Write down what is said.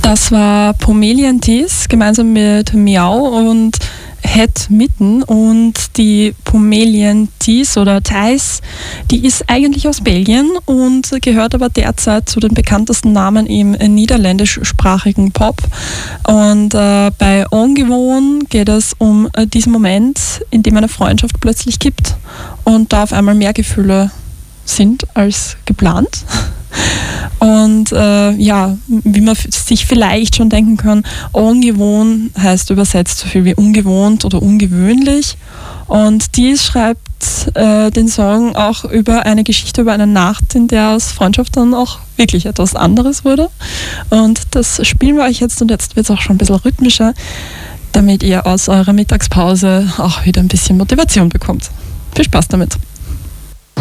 Das war Pomelian Thies gemeinsam mit Miau und Het Mitten. Und die Pomelian Thies oder Thijs, die ist eigentlich aus Belgien und gehört aber derzeit zu den bekanntesten Namen im niederländischsprachigen Pop. Und bei Ongewoon geht es um diesen Moment, in dem eine Freundschaft plötzlich kippt und da auf einmal mehr Gefühle sind als geplant. Und wie man sich vielleicht schon denken kann, ungewohnt heißt übersetzt so viel wie ungewohnt oder ungewöhnlich. Und Thies schreibt den Song auch über eine Geschichte, über eine Nacht, in der aus Freundschaft dann auch wirklich etwas anderes wurde. Und das spielen wir euch jetzt, und jetzt wird es auch schon ein bisschen rhythmischer, damit ihr aus eurer Mittagspause auch wieder ein bisschen Motivation bekommt. Viel Spaß damit!